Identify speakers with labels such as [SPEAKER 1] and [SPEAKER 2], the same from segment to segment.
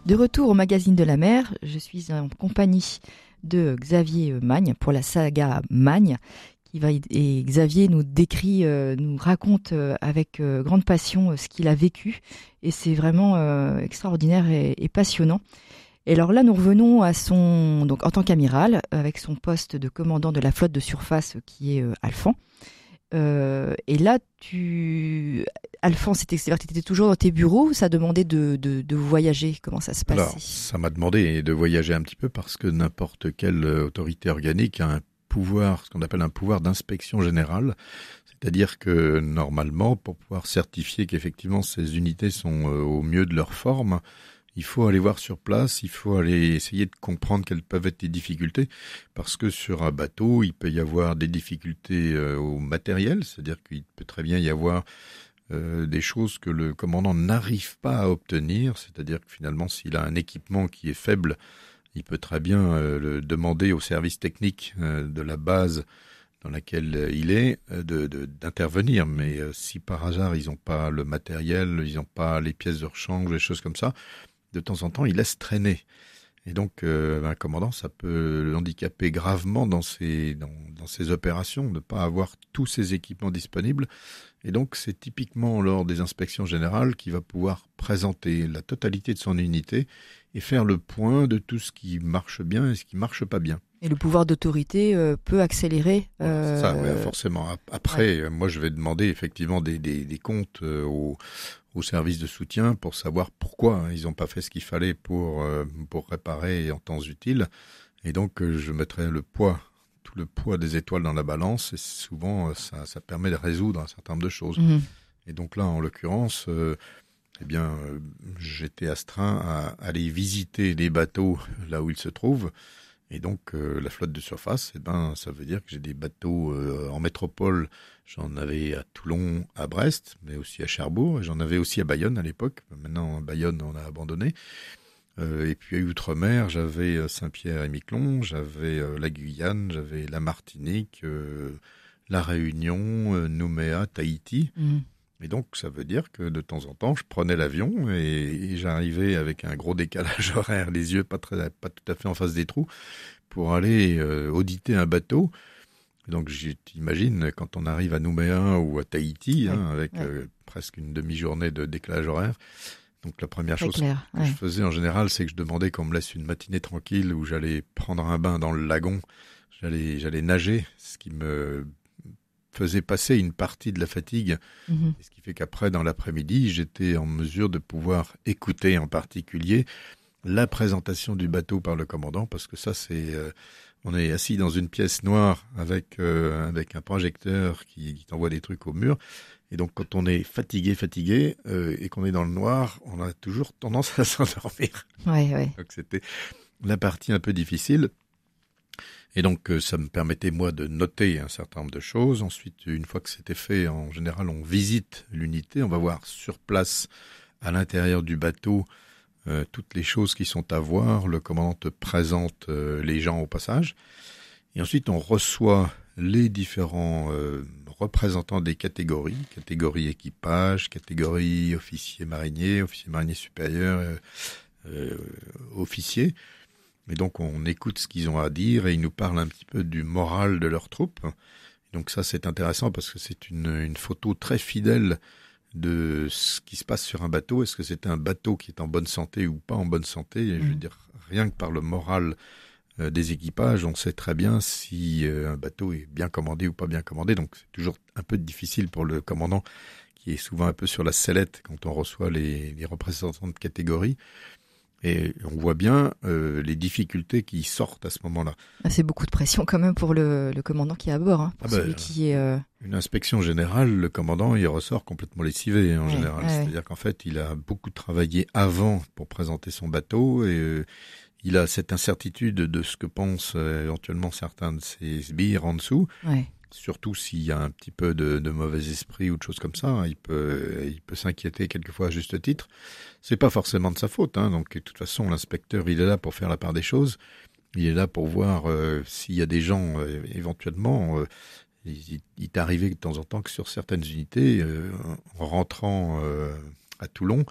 [SPEAKER 1] De retour au magazine de la mer, je suis en compagnie de Xavier Magne pour la saga Magne. Et Xavier nous décrit, nous raconte avec grande passion ce qu'il a vécu. Et c'est vraiment extraordinaire et passionnant. Et alors là, nous revenons à donc en tant qu'amiral, avec son poste de commandant de la flotte de surface qui est Alphand. Et là, Alphand, c'est-à-dire que tu étais toujours dans tes bureaux, ça demandait de voyager, comment ça se passait?
[SPEAKER 2] Alors, ça m'a demandé de voyager un petit peu parce que n'importe quelle autorité organique a un pouvoir, ce qu'on appelle un pouvoir d'inspection générale. C'est-à-dire que normalement, pour pouvoir certifier qu'effectivement ces unités sont au mieux de leur forme, il faut aller voir sur place, il faut aller essayer de comprendre quelles peuvent être les difficultés, parce que sur un bateau, il peut y avoir des difficultés au matériel, c'est-à-dire qu'il peut très bien y avoir des choses que le commandant n'arrive pas à obtenir, c'est-à-dire que finalement, s'il a un équipement qui est faible, il peut très bien le demander au service technique de la base dans laquelle il est d'intervenir, mais si par hasard ils n'ont pas le matériel, ils n'ont pas les pièces de rechange, des choses comme ça, de temps en temps, il laisse traîner. Et donc, un commandant, ça peut l'handicaper gravement dans ses opérations, de ne pas avoir tous ses équipements disponibles. Et donc, c'est typiquement lors des inspections générales qu'il va pouvoir présenter la totalité de son unité et faire le point de tout ce qui marche bien et ce qui ne marche pas bien.
[SPEAKER 1] Et le pouvoir d'autorité peut accélérer.
[SPEAKER 2] Voilà, c'est ça, ouais, forcément. Après, moi, je vais demander effectivement des comptes au service de soutien pour savoir pourquoi ils n'ont pas fait ce qu'il fallait pour réparer en temps utile. Et donc, je mettrai tout le poids des étoiles dans la balance et souvent, ça permet de résoudre un certain nombre de choses. Mmh. Et donc là, en l'occurrence, j'étais astreint à aller visiter les bateaux là où ils se trouvent. Et donc, la flotte de surface, ça veut dire que j'ai des bateaux en métropole. J'en avais à Toulon, à Brest, mais aussi à Cherbourg. Et j'en avais aussi à Bayonne à l'époque. Maintenant, à Bayonne, on a abandonné. Et puis, à Outre-mer, j'avais Saint-Pierre et Miquelon, j'avais la Guyane, j'avais la Martinique, la Réunion, Nouméa, Tahiti. Mmh. Et donc, ça veut dire que de temps en temps, je prenais l'avion et j'arrivais avec un gros décalage horaire, les yeux pas tout à fait en face des trous, pour aller auditer un bateau. Donc, j'imagine, quand on arrive à Nouméa ou à Tahiti, avec presque une demi-journée de décalage horaire, donc la première chose que je faisais en général, c'est que je demandais qu'on me laisse une matinée tranquille où j'allais prendre un bain dans le lagon, j'allais nager, ce qui me faisait passer une partie de la fatigue, ce qui fait qu'après, dans l'après-midi, j'étais en mesure de pouvoir écouter en particulier la présentation du bateau par le commandant, parce que ça, on est assis dans une pièce noire avec un projecteur qui t'envoie des trucs au mur, et donc quand on est fatigué, et qu'on est dans le noir, on a toujours tendance à s'endormir.
[SPEAKER 1] Ouais.
[SPEAKER 2] Donc c'était la partie un peu difficile. Et donc, ça me permettait, moi, de noter un certain nombre de choses. Ensuite, une fois que c'était fait, en général, on visite l'unité. On va voir sur place, à l'intérieur du bateau, toutes les choses qui sont à voir. Le commandant te présente les gens au passage. Et ensuite, on reçoit les différents représentants des catégories. Catégorie équipage, catégorie officier marinier supérieur, officier. Et donc, on écoute ce qu'ils ont à dire et ils nous parlent un petit peu du moral de leurs troupes. Et donc ça, c'est intéressant parce que c'est une photo très fidèle de ce qui se passe sur un bateau. Est-ce que c'est un bateau qui est en bonne santé ou pas en bonne santé? Et je veux dire, rien que par le moral des équipages, on sait très bien si un bateau est bien commandé ou pas bien commandé. Donc, c'est toujours un peu difficile pour le commandant qui est souvent un peu sur la sellette quand on reçoit les représentants de catégorie. Et on voit bien les difficultés qui sortent à ce moment-là.
[SPEAKER 1] C'est beaucoup de pression quand même pour le commandant qui est à bord. Pour celui qui est,
[SPEAKER 2] Une inspection générale, le commandant, il ressort complètement lessivé en général. C'est-à-dire qu'en fait, il a beaucoup travaillé avant pour présenter son bateau et il a cette incertitude de ce que pensent éventuellement certains de ses sbires en dessous.
[SPEAKER 1] Ouais.
[SPEAKER 2] Surtout s'il y a un petit peu de mauvais esprit ou de choses comme ça, il peut s'inquiéter quelquefois à juste titre. C'est pas forcément de sa faute, donc de toute façon l'inspecteur il est là pour faire la part des choses, il est là pour voir s'il y a des gens éventuellement. Il est arrivé de temps en temps que sur certaines unités, en rentrant à Toulon,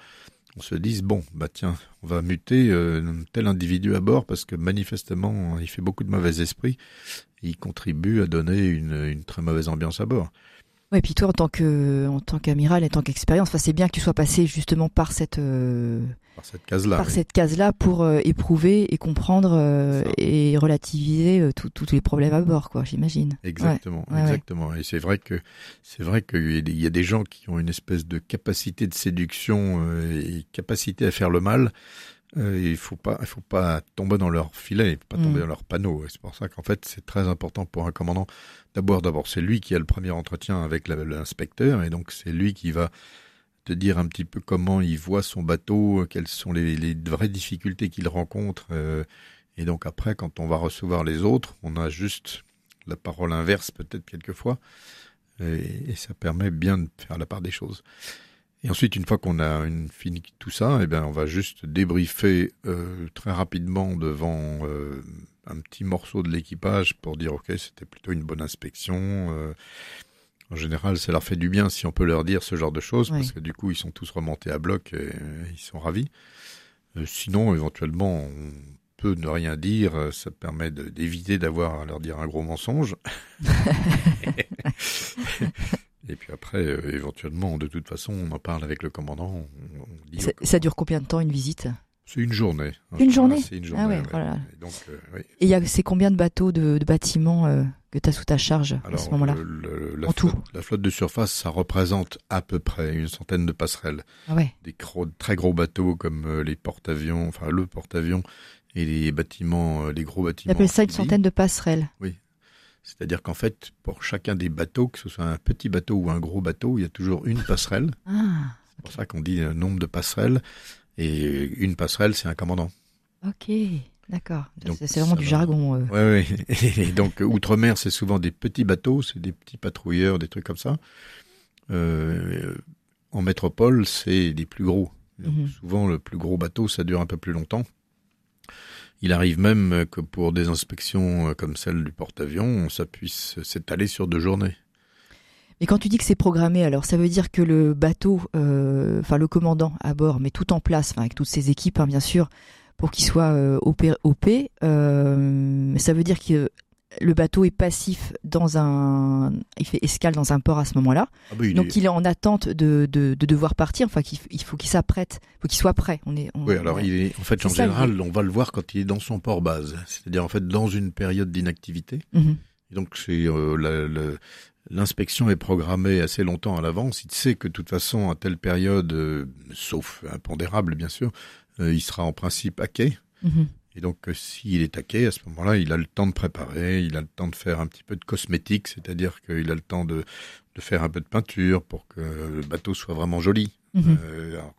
[SPEAKER 2] on se dise, bon, tiens, on va muter tel individu à bord parce que manifestement, il fait beaucoup de mauvais esprit. Il contribue à donner une très mauvaise ambiance à bord.
[SPEAKER 1] Ouais, et puis toi, en tant qu'amiral et en tant qu'expérience, c'est bien que tu sois passé justement par cette
[SPEAKER 2] case-là.
[SPEAKER 1] Cette case-là pour éprouver et comprendre et relativiser tous les problèmes à bord, quoi, j'imagine.
[SPEAKER 2] Exactement, exactement. Ouais. Et c'est vrai qu'il y a des gens qui ont une espèce de capacité de séduction et capacité à faire le mal. Il faut pas tomber dans leur filet, pas tomber dans leur panneau. Et c'est pour ça qu'en fait, c'est très important pour un commandant. D'abord, c'est lui qui a le premier entretien avec l'inspecteur, et donc c'est lui qui va te dire un petit peu comment il voit son bateau, quelles sont les vraies difficultés qu'il rencontre. Et donc après, quand on va recevoir les autres, on a juste la parole inverse peut-être quelquefois, et ça permet bien de faire la part des choses. Et ensuite, une fois qu'on a fini tout ça, on va juste débriefer très rapidement devant un petit morceau de l'équipage pour dire ok, c'était plutôt une bonne inspection. En général, ça leur fait du bien si on peut leur dire ce genre de choses, parce que du coup, ils sont tous remontés à bloc et ils sont ravis. Sinon, éventuellement, on peut ne rien dire. Ça permet d'éviter d'avoir à leur dire un gros mensonge. Et puis après, éventuellement, de toute façon, on en parle avec le commandant. On dit
[SPEAKER 1] ça dure combien de temps, une visite ?
[SPEAKER 2] C'est une journée.
[SPEAKER 1] Une journée ?
[SPEAKER 2] C'est une journée,
[SPEAKER 1] ah ouais. Voilà.
[SPEAKER 2] Et donc, oui.
[SPEAKER 1] Et c'est combien de bateaux, de bâtiments que tu as sous ta charge à ce moment-là ?
[SPEAKER 2] La flotte de surface, ça représente à peu près une centaine de passerelles.
[SPEAKER 1] Ah ouais.
[SPEAKER 2] Des très gros bateaux comme les porte-avions, enfin le porte-avions et les bâtiments, les gros bâtiments.
[SPEAKER 1] Tu appelles ça une centaine de passerelles ?
[SPEAKER 2] Oui. C'est-à-dire qu'en fait, pour chacun des bateaux, que ce soit un petit bateau ou un gros bateau, il y a toujours une passerelle. C'est pour ça qu'on dit nombre de passerelles. Et une passerelle, c'est un commandant.
[SPEAKER 1] Ok, d'accord. C'est vraiment du jargon.
[SPEAKER 2] Oui. Et donc, outre-mer, c'est souvent des petits bateaux, c'est des petits patrouilleurs, des trucs comme ça. En métropole, c'est des plus gros. Donc, souvent, le plus gros bateau, ça dure un peu plus longtemps. Il arrive même que pour des inspections comme celle du porte-avions, ça puisse s'étaler sur 2 journées.
[SPEAKER 1] Et quand tu dis que c'est programmé, alors ça veut dire que le bateau, le commandant à bord, met tout en place, avec toutes ses équipes, bien sûr, pour qu'il soit OP. Ça veut dire que le bateau est passif il fait escale dans un port à ce moment-là. Ah bah, il est en attente de devoir partir. Enfin, il faut qu'il s'apprête, faut qu'il soit prêt.
[SPEAKER 2] Oui, alors il est, en fait, en général, on va le voir quand il est dans son port base, c'est-à-dire en fait dans une période d'inactivité. Et donc c'est l'inspection est programmée assez longtemps à l'avance. Il sait que de toute façon, à telle période, sauf impondérable bien sûr, il sera en principe à quai. Et donc, s'il est à quai, à ce moment-là, il a le temps de préparer, il a le temps de faire un petit peu de cosmétique, c'est-à-dire qu'il a le temps de faire un peu de peinture pour que le bateau soit vraiment joli. Alors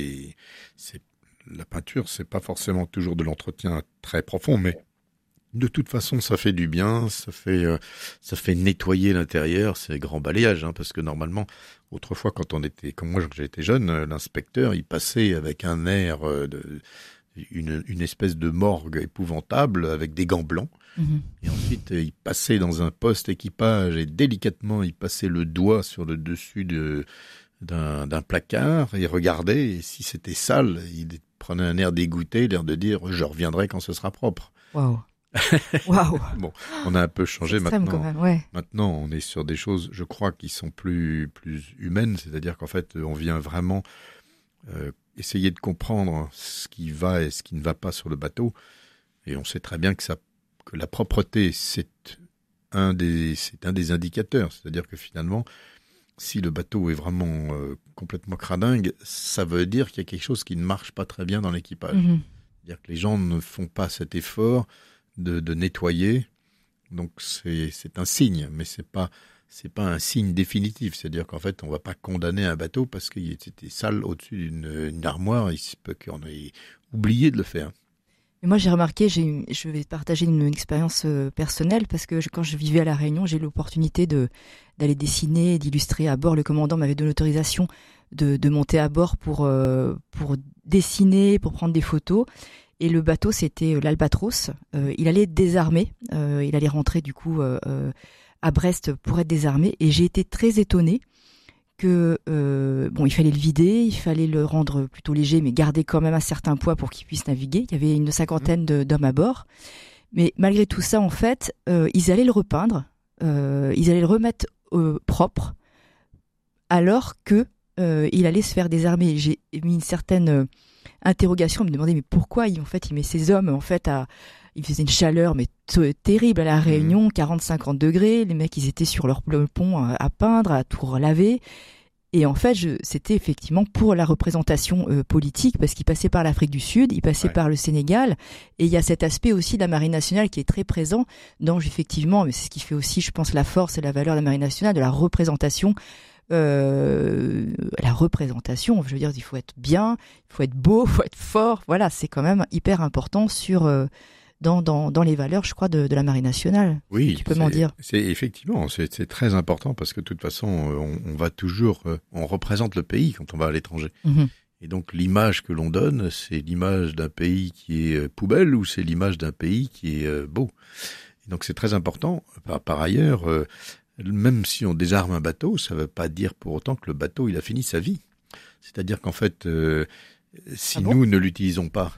[SPEAKER 2] la peinture, c'est pas forcément toujours de l'entretien très profond, mais de toute façon, ça fait du bien, ça fait nettoyer l'intérieur, c'est grand balayage, parce que normalement, autrefois, comme moi, quand j'étais jeune, l'inspecteur, il passait avec un air une espèce de morgue épouvantable avec des gants blancs. Et ensuite, il passait dans un poste équipage et délicatement, il passait le doigt sur le dessus d'un placard et regardait. Et si c'était sale, il prenait un air dégoûté, l'air de dire « je reviendrai quand ce sera propre ».
[SPEAKER 1] Waouh.
[SPEAKER 2] Bon, on a un peu changé maintenant.
[SPEAKER 1] Quand même, ouais.
[SPEAKER 2] Maintenant, on est sur des choses, je crois, qui sont plus humaines. C'est-à-dire qu'en fait, on vient vraiment essayer de comprendre ce qui va et ce qui ne va pas sur le bateau. Et on sait très bien que la propreté, c'est un des indicateurs. C'est-à-dire que finalement, si le bateau est vraiment complètement cradingue, ça veut dire qu'il y a quelque chose qui ne marche pas très bien dans l'équipage. C'est-à-dire que les gens ne font pas cet effort de nettoyer. Donc c'est un signe, mais c'est pas un signe définitif. C'est-à-dire qu'en fait, on va pas condamner un bateau parce qu'il était sale au-dessus d'une armoire. Il se peut qu'on ait oublié de le faire.
[SPEAKER 1] Et moi, j'ai remarqué, je vais partager une expérience personnelle parce que quand je vivais à La Réunion, j'ai eu l'opportunité d'aller dessiner, d'illustrer à bord. Le commandant m'avait donné l'autorisation de monter à bord pour dessiner, pour prendre des photos. Et le bateau, c'était l'Albatros. Il allait être désarmé. Il allait rentrer du coup à Brest pour être désarmé. Et j'ai été très étonnée que il fallait le vider, il fallait le rendre plutôt léger, mais garder quand même un certain poids pour qu'il puisse naviguer. Il y avait une cinquantaine d'hommes à bord. Mais malgré tout ça, en fait, ils allaient le repeindre, ils allaient le remettre propre, alors que il allait se faire désarmer. J'ai mis une certaine interrogation, me demandait mais pourquoi il met ces hommes il faisait une chaleur mais terrible à la Réunion, 40-50 degrés, les mecs ils étaient sur leur pont à peindre, à tout relaver. Et en fait, c'était effectivement pour la représentation politique, parce qu'il passait par l'Afrique du Sud, il passait par le Sénégal, et il y a cet aspect aussi de la Marine nationale qui est très présent dans, effectivement, mais c'est ce qui fait aussi, je pense, la force et la valeur de la Marine nationale, de la représentation. Je veux dire, il faut être bien, il faut être beau, il faut être fort. Voilà, c'est quand même hyper important dans les valeurs, je crois, de la Marine nationale.
[SPEAKER 2] Oui,
[SPEAKER 1] tu peux m'en dire.
[SPEAKER 2] C'est très important parce que de toute façon, on va toujours, on représente le pays quand on va à l'étranger. Mm-hmm. Et donc l'image que l'on donne, c'est l'image d'un pays qui est poubelle ou c'est l'image d'un pays qui est beau. Et donc c'est très important. Par ailleurs, même si on désarme un bateau, ça ne veut pas dire pour autant que le bateau il a fini sa vie. C'est-à-dire qu'en fait, si nous ne l'utilisons pas,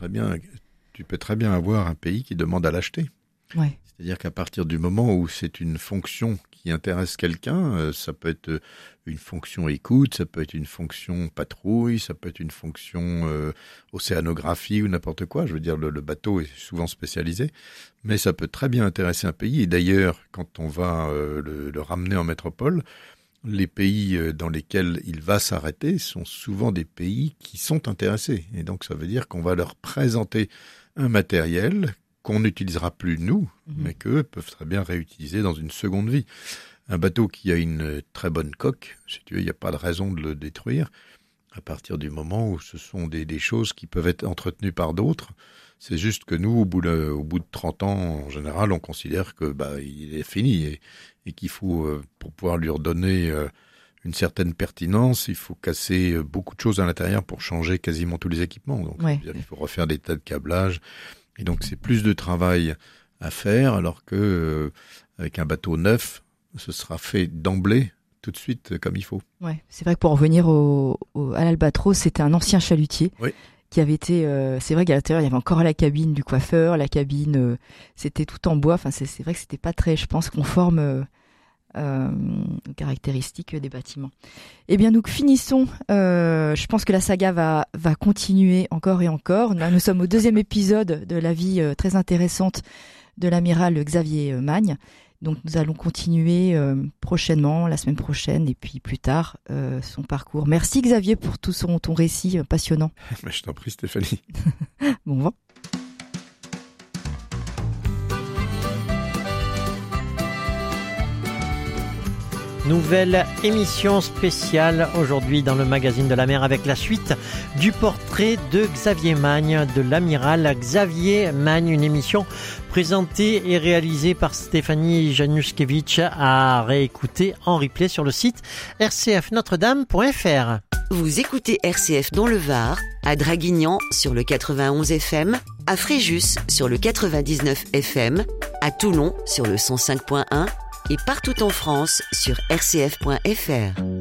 [SPEAKER 2] tu peux très bien avoir un pays qui demande à l'acheter. Ouais. C'est-à-dire qu'à partir du moment où c'est une fonction qui intéresse quelqu'un, ça peut être une fonction écoute, ça peut être une fonction patrouille, ça peut être une fonction océanographie ou n'importe quoi. Je veux dire, le bateau est souvent spécialisé, mais ça peut très bien intéresser un pays. Et d'ailleurs, quand on va le ramener en métropole, les pays dans lesquels il va s'arrêter sont souvent des pays qui sont intéressés. Et donc, ça veut dire qu'on va leur présenter un matériel qu'on n'utilisera plus nous, mais qu'eux peuvent très bien réutiliser dans une seconde vie. Un bateau qui a une très bonne coque, si tu veux, il n'y a pas de raison de le détruire. À partir du moment où ce sont des choses qui peuvent être entretenues par d'autres, c'est juste que nous, au bout de 30 ans, en général, on considère que il est fini et qu'il faut, pour pouvoir lui redonner une certaine pertinence, il faut casser beaucoup de choses à l'intérieur pour changer quasiment tous les équipements. Donc, il faut refaire des tas de câblages. Et donc, c'est plus de travail à faire, alors que avec un bateau neuf, ce sera fait d'emblée, tout de suite, comme il faut. Ouais,
[SPEAKER 1] c'est vrai que pour en revenir à l'Albatros, c'était un ancien chalutier. Oui. Qui avait été, c'est vrai qu'à l'intérieur, il y avait encore la cabine du coiffeur, la cabine, c'était tout en bois. Enfin, c'est vrai que c'était pas très, je pense, conforme aux caractéristiques des bâtiments. Eh bien, nous finissons. Je pense que la saga va continuer encore et encore. Nous sommes au 2e épisode de la vie très intéressante de l'amiral Xavier Magne. Donc, nous allons continuer prochainement, la semaine prochaine, et puis plus tard, son parcours. Merci Xavier pour tout ton récit passionnant.
[SPEAKER 2] Mais je t'en prie Stéphanie.
[SPEAKER 1] Bon vent.
[SPEAKER 3] Nouvelle émission spéciale aujourd'hui dans le magazine de la mer avec la suite du portrait de Xavier Magne, de l'amiral Xavier Magne, une émission présentée et réalisée par Stéphanie Januszkiewicz à réécouter en replay sur le site rcfnotredame.fr.
[SPEAKER 4] Vous écoutez RCF dans le Var, à Draguignan sur le 91 FM, à Fréjus sur le 99 FM, à Toulon sur le 105.1 et partout en France sur rcf.fr.